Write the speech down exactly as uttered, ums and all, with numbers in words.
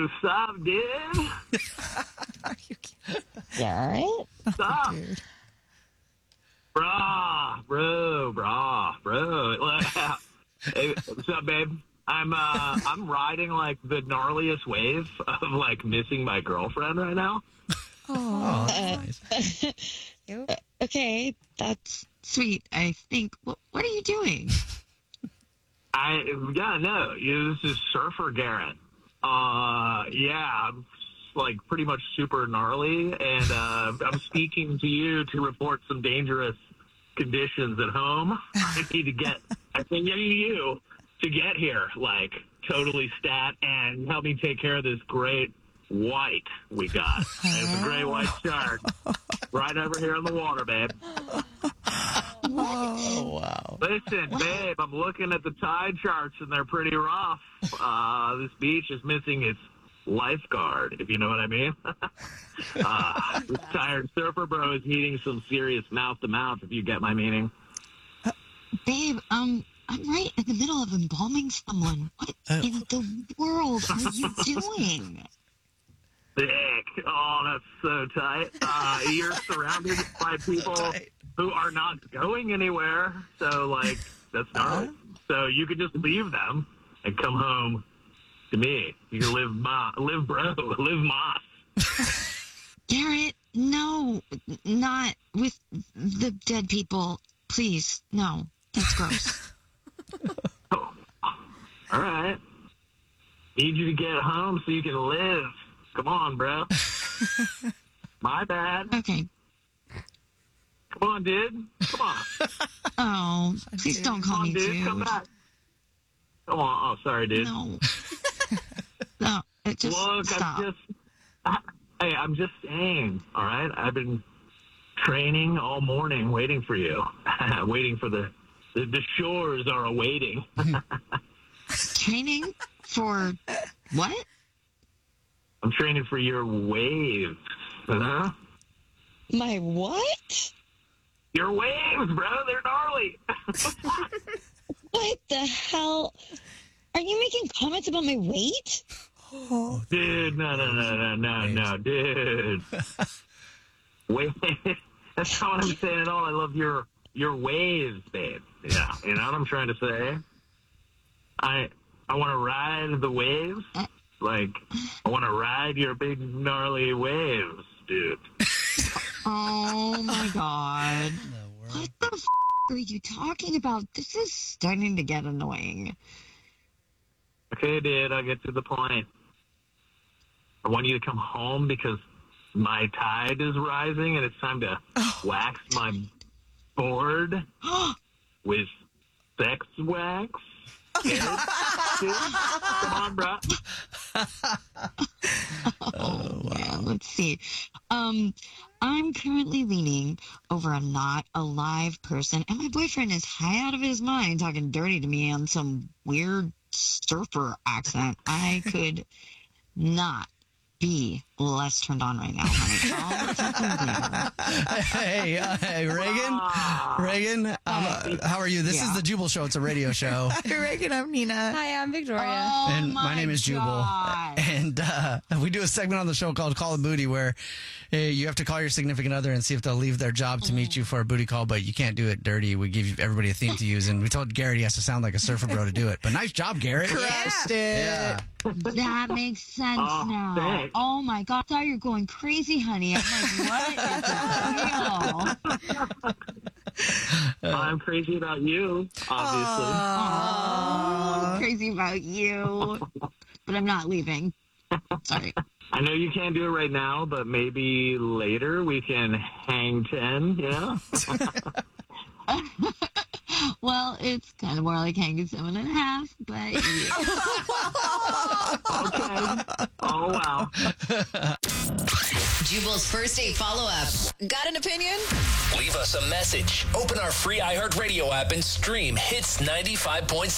What's up, dude? Garrett? What's up? Dude. Brah, bro, brah, bro. Hey, what's up, babe? I'm uh, I'm riding like the gnarliest wave of like missing my girlfriend right now. Oh, Uh, that's nice. Uh, okay, that's sweet, I think. What, what are you doing? I yeah no, you, this is Surfer Garrett. Uh, yeah, I'm like pretty much super gnarly, and uh, I'm speaking to you to report some dangerous conditions at home. I need to get I think I need you to get here, like totally stat, and help me take care of this great white we got. It's a great white shark right over here in the water, babe. Oh, wow. Listen, babe, I'm looking at the tide charts, and they're pretty rough. Uh, this beach is missing its lifeguard, if you know what I mean. uh, this tired surfer bro is needing some serious mouth-to-mouth, if you get my meaning. Babe, um, I'm right in the middle of embalming someone. What Uh, in the world are you doing? Sick. Oh, that's so tight. Uh, you're surrounded by people tight. who are not going anywhere. So, like, that's gnarly. So you could just leave them and come home to me. You can live, ma- live bro, live moss. Garrett, no, not with the dead people. Please, no. That's gross. Oh. All right. Need you to get home so you can live. Come on, bro. My bad. Okay. Come on, dude. Come on. Oh, please don't Come call on, me dude. dude. Come back. Come on. Oh, sorry, dude. No. No, it just Look, stop. I'm just, hey, I'm just saying, all right? I've been training all morning waiting for you, waiting for the, the, the shores are awaiting. Training for what? I'm training for your waves, huh? My what? Your waves, bro, they're gnarly. What the hell? Are you making comments about my weight? Dude, no, no, no, no, no, no, dude. Wait, that's not what I'm saying at all. I love your your waves, babe. Yeah, you know what I'm trying to say? I I want to ride the waves. Like, I want to ride your big gnarly waves, dude. Oh my god. What the f*** are you talking about? This is starting to get annoying. Okay, dude, I'll get to the point. I want you to come home because my tide is rising and it's time to wax my board with sex wax. Dude, come on, bro. Oh, wow. Let's see. Um, I'm currently leaning over a not alive person, and my boyfriend is high out of his mind talking dirty to me on some weird surfer accent. I could not be less turned on right now, honey. Hey, uh, hey, Reagan. Reagan, um, uh, how are you? This Yeah. is the Jubal Show. It's a radio show. Hi, Reagan. I'm Nina. Hi, I'm Victoria. Oh, And my, name is Jubal. God. And uh, we do a segment on the show called Call a Booty where uh, you have to call your significant other and see if they'll leave their job to meet you for a booty call, but you can't do it dirty. We give you, everybody a theme to use, and we told Garrett he has to sound like a surfer bro to do it. But nice job, Garrett. Crushed it. Yeah. That makes sense Oh, now. thanks. Oh my god, I thought you were going crazy, honey. I'm like, what is the deal? I'm crazy about you, obviously. Oh, crazy about you. But I'm not leaving. Sorry. I know you can't do it right now, but maybe later we can hang ten, you know? Well, it's kind of more like hanging seven and a half, but yeah. Okay. Oh, wow. Jubal's first date follow-up. Got an opinion? Leave us a message. Open our free iHeartRadio app and stream Hits ninety-five point seven.